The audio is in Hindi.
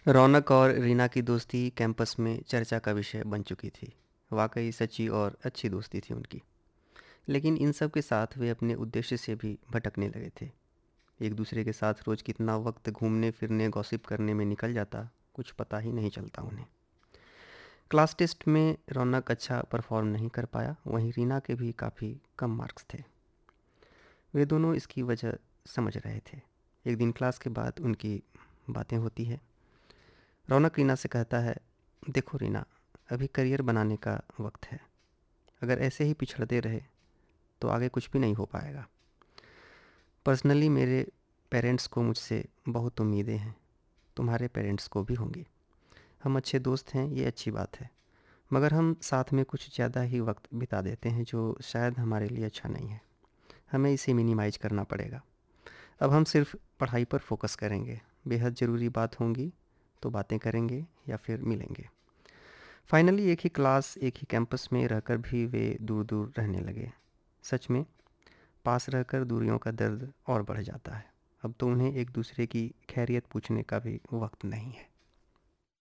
रौनक और रीना की दोस्ती कैंपस में चर्चा का विषय बन चुकी थी। वाकई सच्ची और अच्छी दोस्ती थी उनकी। लेकिन इन सब के साथ वे अपने उद्देश्य से भी भटकने लगे थे। एक दूसरे के साथ रोज़ कितना वक्त घूमने फिरने गॉसिप करने में निकल जाता, कुछ पता ही नहीं चलता उन्हें। क्लास टेस्ट में रौनक अच्छा परफॉर्म नहीं कर पाया, वहीं रीना के भी काफ़ी कम मार्क्स थे। वे दोनों इसकी वजह समझ रहे थे। एक दिन क्लास के बाद उनकी बातें होती है। रौनक रीना से कहता है, देखो रीना, अभी करियर बनाने का वक्त है। अगर ऐसे ही पिछड़ते रहे तो आगे कुछ भी नहीं हो पाएगा। पर्सनली मेरे पेरेंट्स को मुझसे बहुत उम्मीदें हैं, तुम्हारे पेरेंट्स को भी होंगी। हम अच्छे दोस्त हैं, ये अच्छी बात है, मगर हम साथ में कुछ ज़्यादा ही वक्त बिता देते हैं जो शायद हमारे लिए अच्छा नहीं है। हमें इसे मिनिमाइज करना पड़ेगा। अब हम सिर्फ पढ़ाई पर फोकस करेंगे। बेहद ज़रूरी बात होंगी तो बातें करेंगे या फिर मिलेंगे। फाइनली एक ही क्लास एक ही कैंपस में रहकर भी वे दूर दूर रहने लगे। सच में पास रहकर दूरियों का दर्द और बढ़ जाता है। अब तो उन्हें एक दूसरे की खैरियत पूछने का भी वक्त नहीं है।